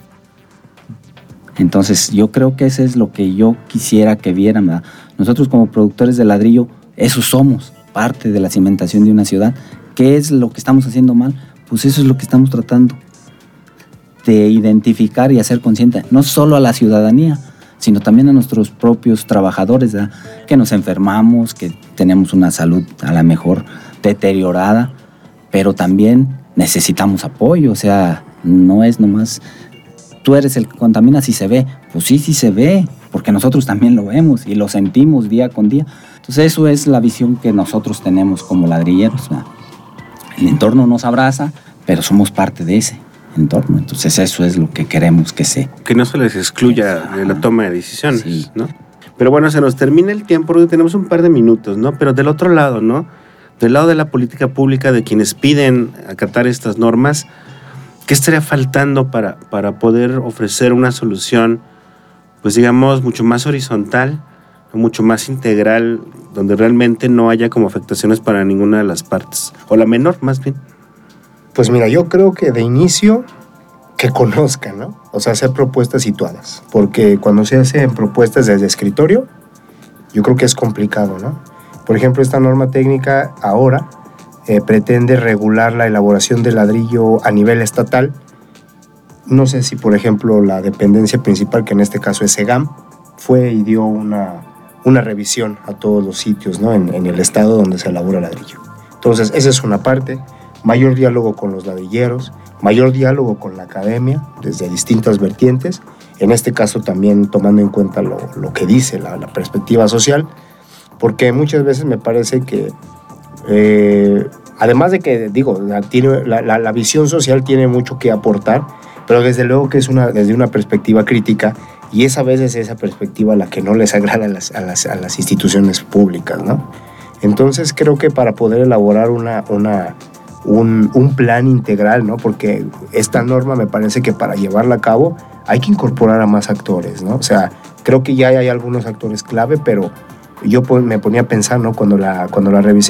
Entonces yo creo que eso es lo que yo quisiera que vieran, ¿verdad? Nosotros como productores de ladrillo, eso somos, parte de la cimentación de una ciudad. ¿Qué es lo que estamos haciendo mal? Pues eso es lo que estamos tratando de identificar y hacer consciente, no solo a la ciudadanía, sino también a nuestros propios trabajadores, ¿verdad? Que nos enfermamos, que tenemos una salud a lo mejor deteriorada, pero también necesitamos apoyo. O sea, no es nomás tú eres el que contamina si se ve. Pues sí, sí se ve, porque nosotros también lo vemos y lo sentimos día con día. Entonces eso es la visión que nosotros tenemos como ladrilleros, ¿verdad? El entorno nos abraza, pero somos parte de ese entorno. Entonces eso es lo que queremos que se... Que no se les excluya de la toma de decisiones, sí. ¿no? Pero bueno, se nos termina el tiempo porque tenemos un par de minutos, ¿no? Pero del otro lado, ¿no? Del lado de la política pública, de quienes piden acatar estas normas, ¿qué estaría faltando para, para poder ofrecer una solución, pues digamos, mucho más horizontal, mucho más integral, donde realmente no haya como afectaciones para ninguna de las partes, o la menor más bien? Pues mira, yo creo que de inicio que conozcan, ¿no? O sea, hacer propuestas situadas, porque cuando se hacen propuestas desde escritorio, yo creo que es complicado, ¿no? Por ejemplo, esta norma técnica ahora eh, pretende regular la elaboración de ladrillo a nivel estatal. No sé si, por ejemplo, la dependencia principal, que en este caso es SEGAM, fue y dio una... una revisión a todos los sitios, ¿no? en, en el estado donde se elabora ladrillo. Entonces, esa es una parte. Mayor diálogo con los ladrilleros, mayor diálogo con la academia, desde distintas vertientes, en este caso también tomando en cuenta lo, lo que dice la, la perspectiva social, porque muchas veces me parece que, eh, además de que, digo, la, tiene, la, la, la visión social tiene mucho que aportar, pero desde luego que es una, desde una perspectiva crítica. Y es a veces esa perspectiva la que no les agrada a las, a las, a las instituciones públicas, ¿no? Entonces creo que para poder elaborar una, una, un, un plan integral, ¿no? Porque esta norma me parece que para llevarla a cabo hay que incorporar a más actores, ¿no? O sea, creo que ya hay algunos actores clave, pero yo me ponía a pensar, ¿no? Cuando la, cuando la revisé,